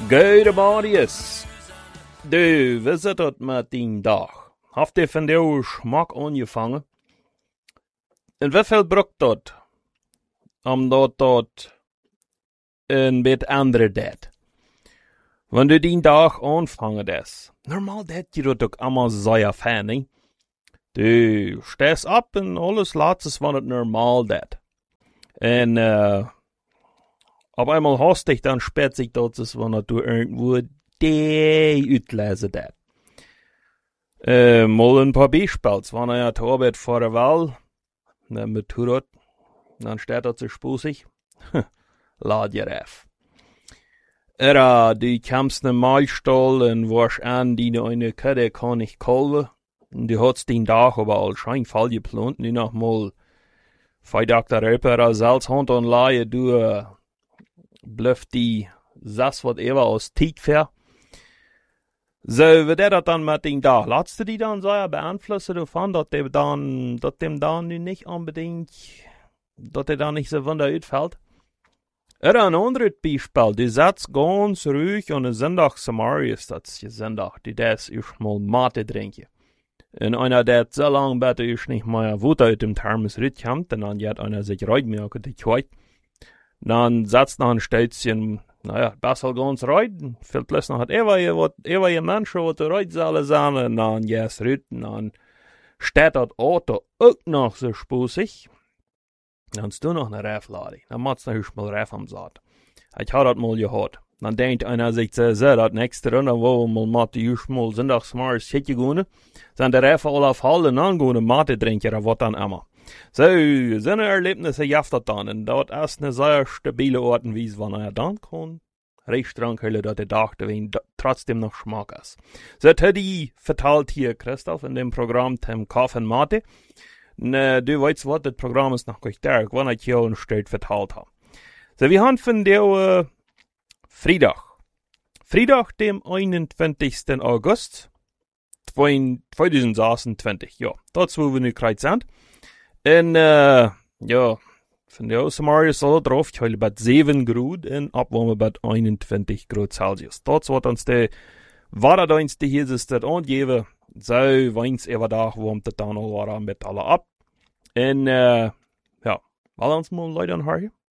Goede Marius. Du, wie zit het met die dag? Heeft je van jouw smaak aangevangen? En hoeveel brukt dat? Omdat dat een beetje andere deed. Wanneer du die dag aanvangen is. Normaal deed je dat ook allemaal zeer fijn, hè? Du stehst op en alles laat es wat het normaal deed. En op einmal hastig dann spät sich dat es, wanneer du irgendwo die uitlezen deed. Mal een paar Beispiele. Wanneer je het arbeit voor de wel, met dat, dan staat dat ze spoesig. Laat je af. Du kommst in Mahlstall en warst an, die eine Kette kann nicht kalven. Du hast den Tag aber all schein Fall geplant, nu noch mal 5 Tage darüber, selbst Hand und Laie, du bluff die Sass, wat ever aus Tiet ver. So, wie dat dann mit den Tag? Laatst du die dann so beeinflussen davon, dass dem dann nu nicht unbedingt, dass der dann nicht so wunder uitfällt? Ein anderes Beispiel, du sitzt ganz ruhig an einem Sonntag Samarius, das ist Sonntag, du darfst erstmal Mate trinken. Und einer, der so lange bitte ist nicht mehr Wutter aus dem Thermos rauskommt, und dann hat einer sich reitmerken, die Kweid. Dann setzt noch ein Städtchen, besser ganz reiten, viel plus noch hat ewer Menschen, wat de reitsäle sein, und dann jes rüten, dann steht das Auto auch noch so spusig. Dann hast du noch eine Reifladung. Dann machst du noch mal Reif am Saat. Ich hab das mal gehört. Dann denkt einer sich so, das nächste Runde, wo wir mal die mal sonntags mal schicke gehen, sind die Reifen alle auf Hall und dann gehen Mate trinken, oder was dann immer. So, so eine Erlebnisse jaft das dann. Und dort ist eine sehr stabile Art und Weise, wenn er dann kann. Recht dran können, dass er dachte, wenn trotzdem noch Geschmack ist. So hat die verteilt hier, Christoph, in dem Programm, dem Kaffee und Mate. Du weißt was, das Programm ist noch gleich da, wann ich hier einen Stück verteilt habe. So, wir haben von der Freitag, dem 21. August 2026, ja, das wo wir nu gerade sind. Und, von der Samarius soll drauf, ich heule bei 7 Grad und abwärmen bei 21 Grad Celsius. Das wird uns der Waderdienst, die hier ist, das angeben. So, weins ever dag warmt het dan al wat met alle ab. En, ja, wel ons mal Leute anhören.